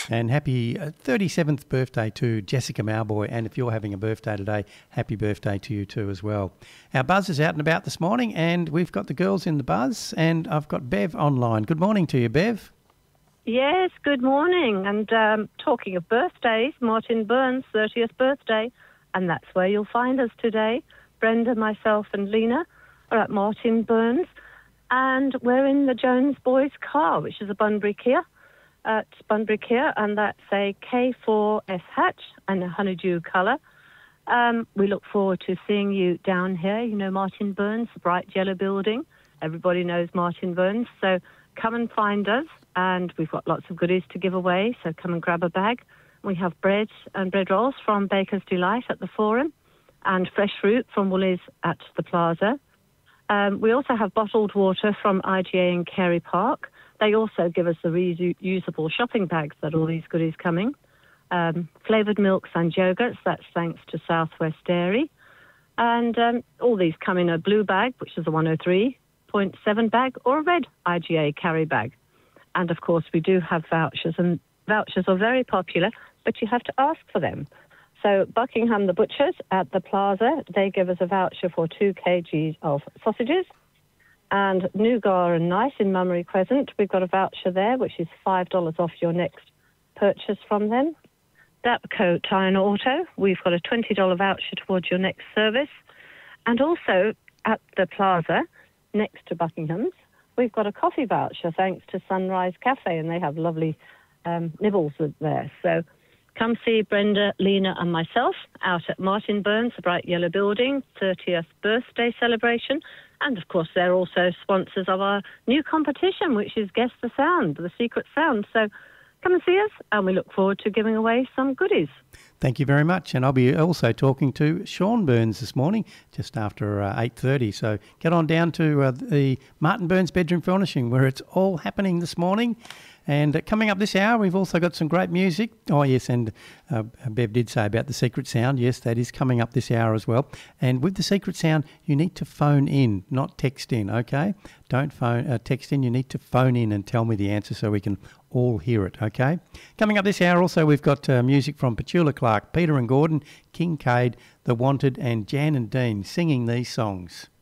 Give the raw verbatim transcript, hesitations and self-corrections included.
And happy uh, thirty-seventh birthday to Jessica Malboy. And if you're having a birthday today, happy birthday to you too as well. Our buzz is out and about this morning, and we've got the girls in the buzz, and I've got Bev online. Good morning to you, Bev. Yes, good morning. And um, talking of birthdays, Martin Burns' thirtieth birthday, and that's where you'll find us today. Brenda, myself and Lena are at Martin Burns, and we're in the Jones Boys car, which is a Bunbury Kia. At Bunbury Kia, and that's a K four S hatch and a honeydew colour. Um, we look forward to seeing you down here. You know Martin Burns, the bright yellow building. Everybody knows Martin Burns, so come and find us, and we've got lots of goodies to give away, so come and grab a bag. We have bread and bread rolls from Baker's Delight at the Forum, and fresh fruit from Woolies at the Plaza. Um, we also have bottled water from I G A in Carey Park. They also give us the reusable shopping bags that all these goodies coming. Um, flavoured milks and yogurts, that's thanks to Southwest Dairy. And um, all these come in a blue bag, which is a one oh three point seven bag, or a red I G A carry bag. And, of course, we do have vouchers, and vouchers are very popular, but you have to ask for them. So Buckingham the Butchers at the Plaza, they give us a voucher for two kilograms of sausages. And Nougat and Nice in Mummery Crescent, we've got a voucher there, which is five dollars off your next purchase from them. Dapco Tyre and Auto, we've got a twenty dollars voucher towards your next service. And also at the Plaza, next to Buckingham's, we've got a coffee voucher thanks to Sunrise Cafe, and they have lovely um, nibbles there. So come see Brenda, Lena and myself out at Martin Burns, the bright yellow building, thirtieth birthday celebration. And, of course, they're also sponsors of our new competition, which is Guess the Sound, the secret sound. So come and see us, and we look forward to giving away some goodies. Thank you very much. And I'll be also talking to Sean Burns this morning, just after uh, eight thirty. So get on down to uh, the Martin Burns Bedroom Furnishing, where it's all happening this morning. And uh, coming up this hour, we've also got some great music. Oh, yes, and uh, Bev did say about the secret sound. Yes, that is coming up this hour as well. And with the secret sound, you need to phone in, not text in, okay? Don't phone uh, text in. You need to phone in and tell me the answer so we can all hear it, okay? Coming up this hour also, we've got uh, music from Petula Clark, Peter and Gordon, Kincaid, The Wanted, and Jan and Dean singing these songs.